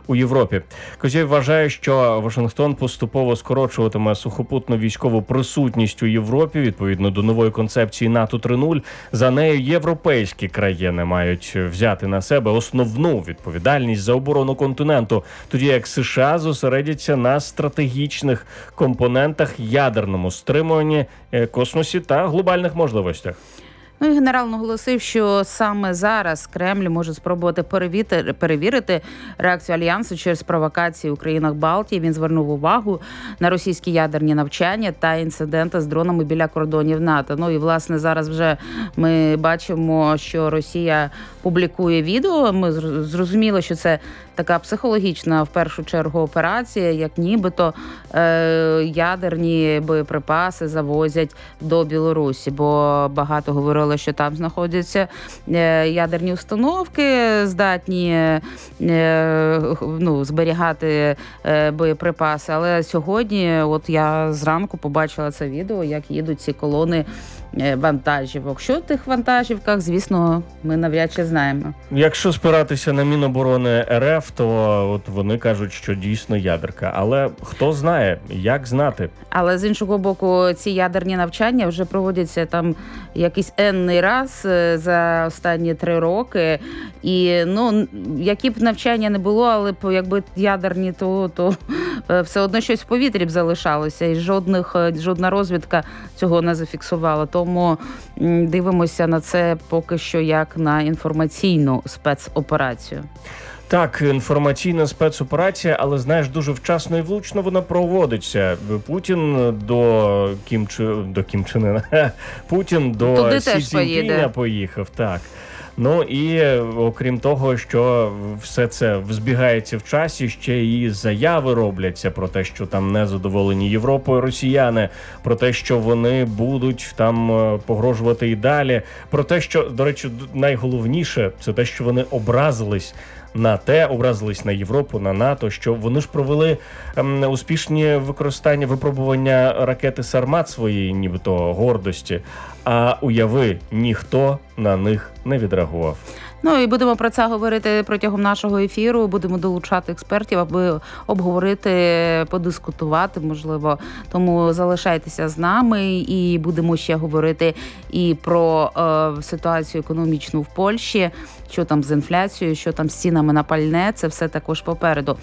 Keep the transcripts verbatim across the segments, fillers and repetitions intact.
у Європі. Козєй вважає, що Вашингтон поступово скорочуватиме сухопутну військову присутність у Європі відповідно до нової концепції НАТО три нуль. За нею європейські країни мають взяти на себе основну відповідальність за оборону континенту, тоді як США зосередяться на стратегічних компонентах, ядерному стримуванні, космосі та глобальних можливостях. Ну і генерал наголосив, що саме зараз Кремль може спробувати перевірити, перевірити реакцію Альянсу через провокації у країнах Балтії. Він звернув увагу на російські ядерні навчання та інциденти з дронами біля кордонів НАТО. Ну і, власне, зараз вже ми бачимо, що Росія публікує відео. Ми зрозуміли, що це така психологічна, в першу чергу, операція, як нібито е- ядерні боєприпаси завозять до Білорусі, бо багато говорили, що там знаходяться е- ядерні установки, здатні е- ну, зберігати е- боєприпаси. Але сьогодні, от я зранку побачила це відео, як їдуть ці колони вантажівок. Що в тих вантажівках, звісно, ми навряд чи знаємо. Якщо спиратися на Міноборони РФ, то от вони кажуть, що дійсно ядерка. Але хто знає, як знати? Але з іншого боку, ці ядерні навчання вже проводяться там якийсь енний раз за останні три роки. І, ну, які б навчання не було, але якби ядерні, то, то все одно щось в повітрі б залишалося. І жодних, жодна розвідка цього не зафіксувала. Тому дивимося на це поки що як на інформаційну спецоперацію. Так, інформаційна спецоперація, але, знаєш, дуже вчасно і влучно вона проводиться. Путін до Кім Чи... до Кім Чен Ина. Путін до Сі Цзіньпіня поїхав, так. Ну і окрім того, що все це взбігається в часі, ще і заяви робляться про те, що там не задоволені Європою росіяни, про те, що вони будуть там погрожувати і далі, про те, що, до речі, найголовніше, це те, що вони образились на те, образились на Європу, на НАТО, що вони ж провели ем, успішні використання, випробування ракети «Сармат» своєї, нібито, гордості, а уяви, ніхто на них не відреагував. Ну і будемо про це говорити протягом нашого ефіру, будемо долучати експертів, аби обговорити, подискутувати, можливо. Тому залишайтеся з нами і будемо ще говорити і про е, ситуацію економічну в Польщі, що там з інфляцією, що там з цінами на пальне, це все також попереду.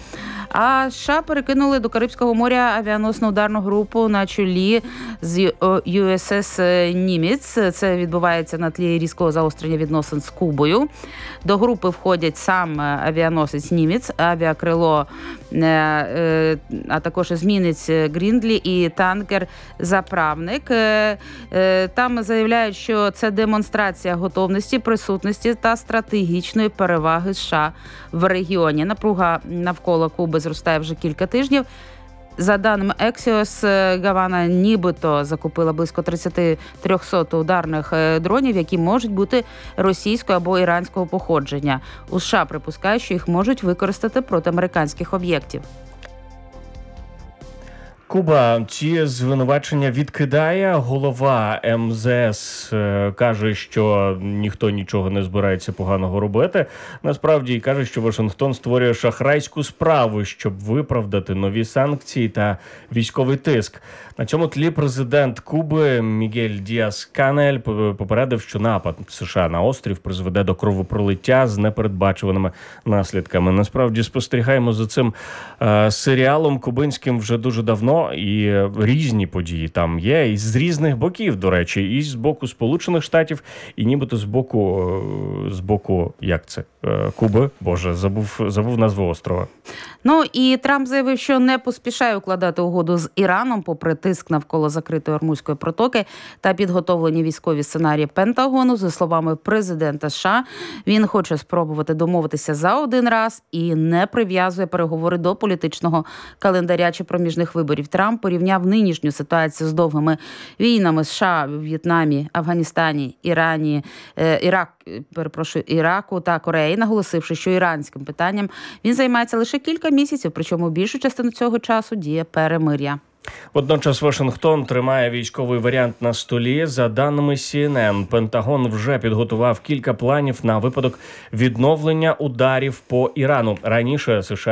А США перекинули до Карибського моря авіаносну ударну групу на чолі з Ю Ес Ес «Німець». Це відбувається на тлі різкого заострення відносин з Кубою. До групи входять сам авіаносець «Німець», авіакрило, а також змінець «Гріндлі» і танкер-заправник. Там заявляють, що це демонстрація готовності, присутності та стратегічної переваги США в регіоні. Напруга навколо Куби зростає вже кілька тижнів. За даними Ексіос, Гавана нібито закупила близько тридцять триста ударних дронів, які можуть бути російського або іранського походження. У США припускають, що їх можуть використати проти американських об'єктів. Куба ці звинувачення відкидає. Голова Ем Зе Ес е, каже, що ніхто нічого не збирається поганого робити. Насправді каже, що Вашингтон створює шахрайську справу, щоб виправдати нові санкції та військовий тиск. На цьому тлі президент Куби Мігель Діас-Канель попередив, що напад США на острів призведе до кровопролиття з непередбачуваними наслідками. Насправді спостерігаємо за цим е, серіалом кубинським вже дуже давно. І різні події там є, і з різних боків, до речі, і з боку Сполучених Штатів, і нібито з боку, з боку, як це, Куби, боже, забув, забув назву острова. Ну і Трамп заявив, що не поспішає укладати угоду з Іраном, попри тиск навколо закритої Ормузької протоки та підготовлені військові сценарії Пентагону. За словами президента США, він хоче спробувати домовитися за один раз і не прив'язує переговори до політичного календаря чи проміжних виборів. Трамп порівняв нинішню ситуацію з довгими війнами США в В'єтнамі, Афганістані, Ірані, е, Ірак, перепрошую, Іраку та Кореї, наголосивши, що іранським питанням він займається лише кілька місяців, причому більшу частину цього часу діє перемир'я. Водночас Вашингтон тримає військовий варіант на столі. За даними Сі Ен Ен, Пентагон вже підготував кілька планів на випадок відновлення ударів по Ірану. Раніше США